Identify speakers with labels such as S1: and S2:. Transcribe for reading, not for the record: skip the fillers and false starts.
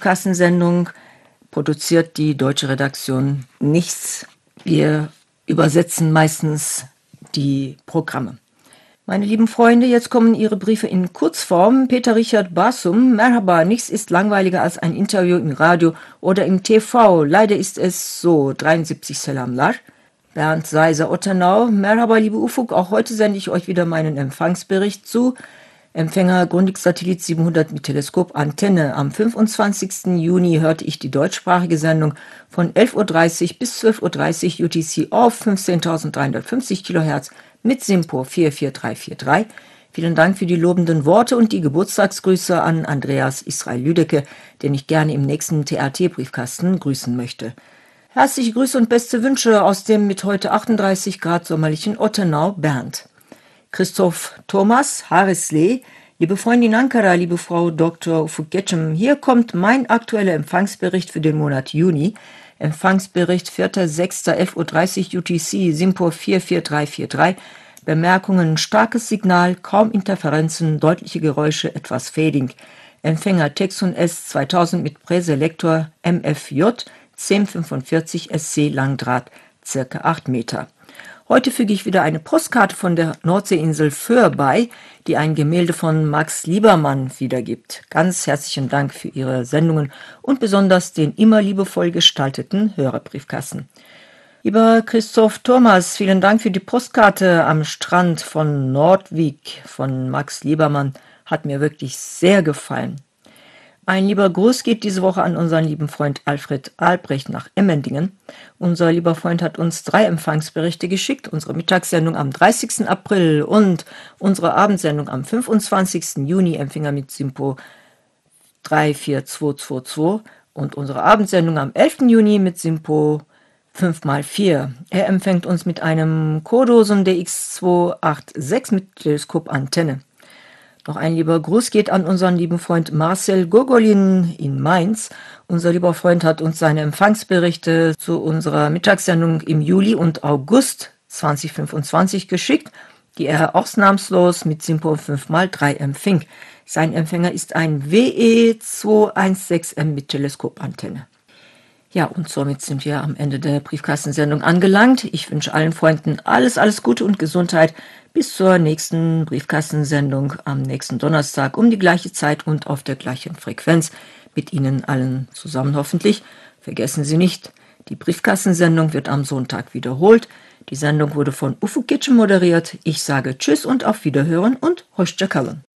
S1: Briefkastensendung produziert die deutsche Redaktion nichts. Wir übersetzen meistens die Programme. Meine lieben Freunde, jetzt kommen Ihre Briefe in Kurzform. Peter Richard Basum, Merhaba, nichts ist langweiliger als ein Interview im Radio oder im TV. Leider ist es so. 73 Selamlar. Bernd Seiser Ottenau, Merhaba, liebe Ufuk, auch heute sende ich euch wieder meinen Empfangsbericht zu. Empfänger Grundig-Satellit 700 mit Teleskopantenne. Am 25. Juni hörte ich die deutschsprachige Sendung von 11:30 Uhr bis 12:30 Uhr UTC auf 15.350 kHz mit SINPO 44343. Vielen Dank für die lobenden Worte und die Geburtstagsgrüße an Andreas Israel Lüdecke, den ich gerne im nächsten TRT-Briefkasten grüßen möchte. Herzliche Grüße und beste Wünsche aus dem mit heute 38 Grad sommerlichen Ottenau, Bernd. Christoph Thomas, Harislee, liebe Freundin Ankara, liebe Frau Dr. Ufuk Getchem, hier kommt mein aktueller Empfangsbericht für den Monat Juni. Empfangsbericht 4.6.11:30 Uhr UTC, SINPO 44343. Bemerkungen, starkes Signal, kaum Interferenzen, deutliche Geräusche, etwas Fading. Empfänger Texon S 2000 mit Präselektor MFJ 1045 SC Langdraht, circa 8 Meter. Heute füge ich wieder eine Postkarte von der Nordseeinsel Föhr bei, die ein Gemälde von Max Liebermann wiedergibt. Ganz herzlichen Dank für Ihre Sendungen und besonders den immer liebevoll gestalteten Hörerbriefkasten. Lieber Christoph Thomas, vielen Dank für die Postkarte am Strand von Nordwijk von Max Liebermann. Hat mir wirklich sehr gefallen. Ein lieber Gruß geht diese Woche an unseren lieben Freund Alfred Albrecht nach Emmendingen. Unser lieber Freund hat uns 3 Empfangsberichte geschickt, unsere Mittagssendung am 30. April und unsere Abendsendung am 25. Juni, Empfänger mit SINPO 34222 und unsere Abendsendung am 11. Juni mit SINPO 5x4. Er empfängt uns mit einem Kodoson DX286 mit Teleskopantenne. Noch ein lieber Gruß geht an unseren lieben Freund Marcel Gogolin in Mainz. Unser lieber Freund hat uns seine Empfangsberichte zu unserer Mittagssendung im Juli und August 2025 geschickt, die er ausnahmslos mit SINPO 5x3 empfing. Sein Empfänger ist ein WE216M mit Teleskopantenne. Ja, und somit sind wir am Ende der Briefkastensendung angelangt. Ich wünsche allen Freunden alles Gute und Gesundheit. Bis zur nächsten Briefkastensendung am nächsten Donnerstag um die gleiche Zeit und auf der gleichen Frequenz. Mit Ihnen allen zusammen hoffentlich. Vergessen Sie nicht, die Briefkastensendung wird am Sonntag wiederholt. Die Sendung wurde von Ufuk Getchem moderiert. Ich sage Tschüss und auf Wiederhören und Hoşça kalın.